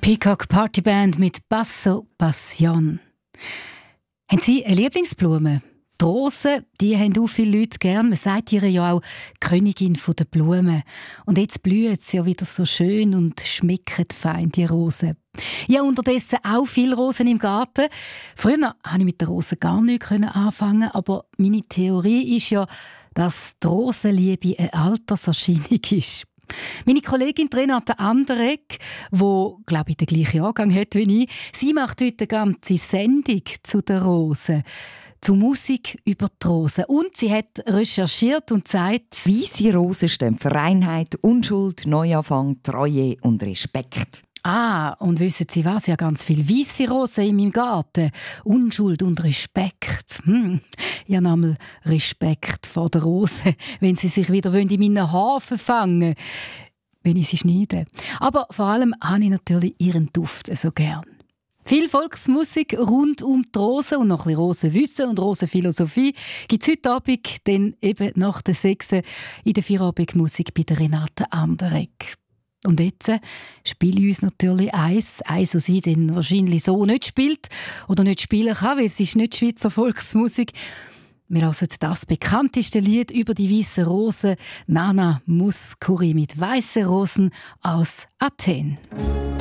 Peacock Partyband mit Basso Passion. Haben Sie eine Lieblingsblume? Die Rosen, die haben auch viele Leute gern. Man sagt ihr ja auch Königin der Blumen. Und jetzt blühen sie ja wieder so schön und schmecken fein, die Rosen. Ja, unterdessen auch viele Rosen im Garten. Früher konnte ich mit den Rosen gar nichts anfangen, aber meine Theorie ist ja, dass die Rosenliebe eine Alterserscheinung ist. Meine Kollegin Renate Anderegg, die, glaube ich, den gleichen Jahrgang hat wie ich, sie macht heute eine ganze Sendung zu den Rosen, zu Musik über die Rosen. Und sie hat recherchiert und sagt, weisse Rosen stehen für Reinheit, Unschuld, Neuanfang, Treue und Respekt. Und wissen Sie was? Ich habe ganz viele weisse Rosen in meinem Garten. Unschuld und Respekt. Ich habe einmal Respekt vor der Rose, wenn sie sich wieder in meinen Haaren verfangen, wenn ich sie schneide. Aber vor allem habe ich natürlich ihren Duft so gern. Viel Volksmusik rund um die Rosen und noch ein bisschen Rosenwissen und Rosenphilosophie gibt es heute Abend, dann eben nach der 6 in der Feierabendmusik bei der Renate Anderegg. Und jetzt spiele ich uns natürlich eins, das sie dann wahrscheinlich so nicht spielt oder nicht spielen kann, weil es ist nicht Schweizer Volksmusik. Wir hören das bekannteste Lied über die weißen Rosen, Nana Mouskouri mit weißen Rosen aus Athen.